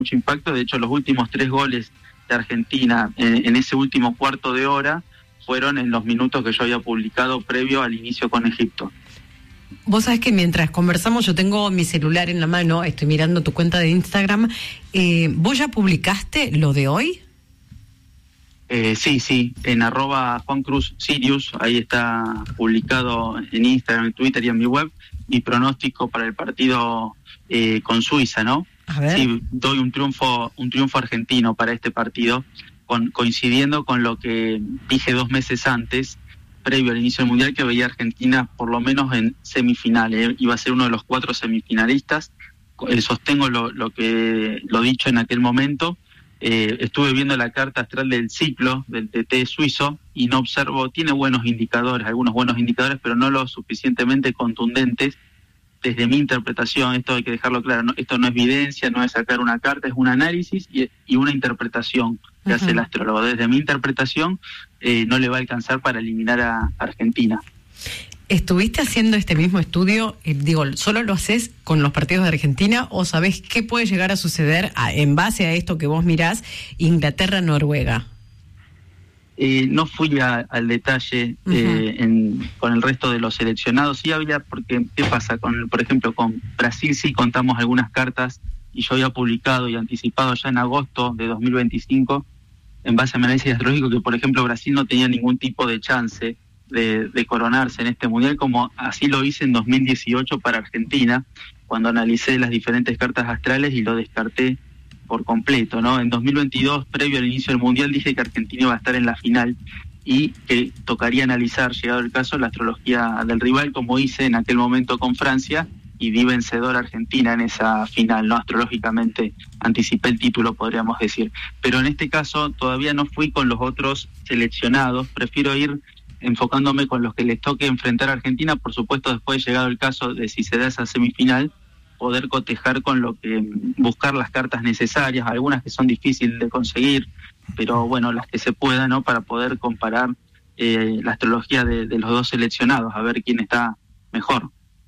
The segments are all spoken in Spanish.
mucho impacto. De hecho, los últimos 3 goles de Argentina en ese último cuarto de hora fueron en los minutos que yo había publicado previo al inicio con Egipto. Vos sabés que mientras conversamos yo tengo mi celular en la mano, estoy mirando tu cuenta de Instagram. ¿Vos ya publicaste lo de hoy? Sí, en @JuanCruzSirius, ahí está publicado en Instagram, en Twitter y en mi web, mi pronóstico para el partido con Suiza, ¿no? A ver. Sí, doy un triunfo argentino para este partido, coincidiendo con lo que dije 2 meses antes, previo al inicio del Mundial, que veía a Argentina por lo menos en semifinales, iba a ser uno de los 4 semifinalistas. Sostengo lo dicho en aquel momento. Estuve viendo la carta astral del ciclo del TT suizo y no observo, tiene buenos indicadores, algunos buenos indicadores, pero no lo suficientemente contundentes. Desde mi interpretación, esto hay que dejarlo claro, esto no es evidencia, no es sacar una carta, es un análisis y una interpretación que hace el astrólogo. Desde mi interpretación, no le va a alcanzar para eliminar a Argentina. ¿Estuviste haciendo este mismo estudio? ¿Solo lo haces con los partidos de Argentina o sabés qué puede llegar a suceder en base a esto que vos mirás, Inglaterra-Noruega? No fui al detalle con el resto de los seleccionados. Sí había, porque ¿qué pasa? Por ejemplo, con Brasil sí contamos algunas cartas y yo había publicado y anticipado ya en agosto de 2025, en base a mi análisis astrológico, que por ejemplo Brasil no tenía ningún tipo de chance de coronarse en este mundial, como así lo hice en 2018 para Argentina, cuando analicé las diferentes cartas astrales y lo descarté por completo, ¿no? En 2022, previo al inicio del mundial, dije que Argentina iba a estar en la final y que tocaría analizar, llegado el caso, la astrología del rival, como hice en aquel momento con Francia, y vi vencedora Argentina en esa final, ¿no? Astrológicamente anticipé el título, podríamos decir. Pero en este caso todavía no fui con los otros seleccionados, prefiero ir enfocándome con los que les toque enfrentar a Argentina, por supuesto después, llegado el caso de si se da esa semifinal, poder cotejar con lo que buscar las cartas necesarias, algunas que son difíciles de conseguir, pero bueno, las que se puedan, ¿no? Para poder comparar la astrología de los 2 seleccionados, a ver quién está mejor.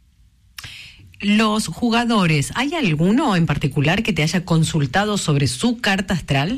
Los jugadores, ¿hay alguno en particular que te haya consultado sobre su carta astral?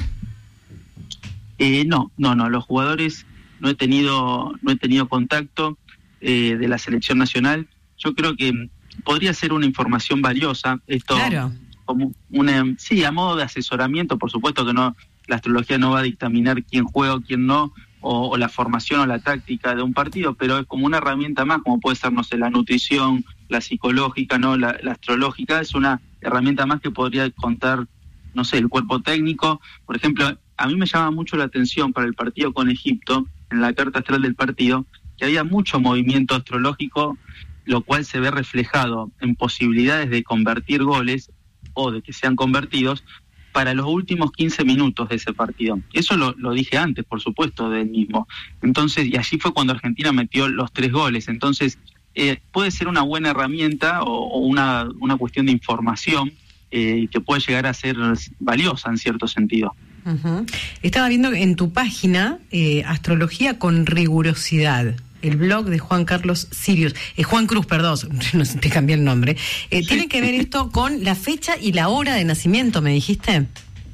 No, los jugadores no he tenido contacto de la selección nacional. Yo creo que podría ser una información valiosa, esto, claro, como a modo de asesoramiento. Por supuesto que no, la astrología no va a dictaminar quién juega o quién no, o la formación o la táctica de un partido, pero es como una herramienta más, como puede ser, no sé, la nutrición, la psicológica, no, la astrológica, es una herramienta más que podría contar, no sé, el cuerpo técnico. Por ejemplo, a mí me llama mucho la atención para el partido con Egipto, en la carta astral del partido, que había mucho movimiento astrológico, lo cual se ve reflejado en posibilidades de convertir goles o de que sean convertidos para los últimos 15 minutos de ese partido. Eso lo dije antes, por supuesto, del mismo. Entonces, y allí fue cuando Argentina metió los 3 goles. Entonces, puede ser una buena herramienta o una cuestión de información que puede llegar a ser valiosa en cierto sentido. Uh-huh. Estaba viendo en tu página Astrología con Rigurosidad, el blog de Juan Carlos Sirius, Juan Cruz, perdón, no sé, te cambié el nombre. ¿Tiene que ver esto con la fecha y la hora de nacimiento, me dijiste?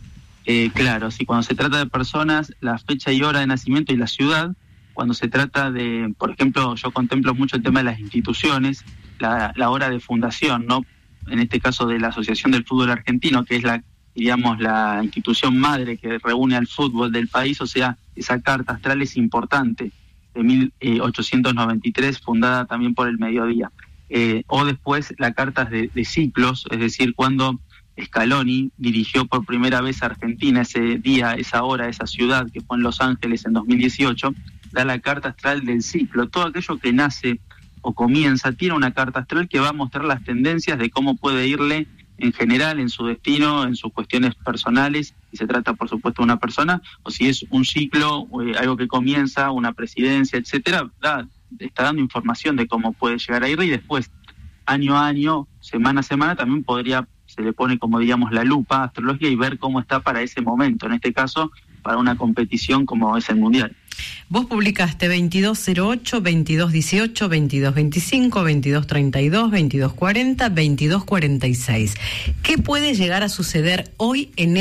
Claro, sí, cuando se trata de personas, la fecha y hora de nacimiento y la ciudad. Cuando se trata de, por ejemplo, yo contemplo mucho el tema de las instituciones, la hora de fundación, ¿no? En este caso de la Asociación del Fútbol Argentino, que es la institución madre que reúne al fútbol del país. O sea, esa carta astral es importante, de 1893, fundada también por el mediodía. O después la carta de ciclos, es decir, cuando Scaloni dirigió por primera vez a Argentina, ese día, esa hora, esa ciudad, que fue en Los Ángeles en 2018, da la carta astral del ciclo. Todo aquello que nace o comienza tiene una carta astral que va a mostrar las tendencias de cómo puede irle en general, en su destino, en sus cuestiones personales, si se trata por supuesto de una persona, o si es un ciclo, algo que comienza, una presidencia, etcétera, está dando información de cómo puede llegar a ir, y después, año a año, semana a semana, también se le pone como digamos la lupa astrológica y ver cómo está para ese momento, en este caso, para una competición como es el Mundial. Vos publicaste 2208, 2218, 2225, 2232, 2240, 2246. ¿Qué puede llegar a suceder hoy en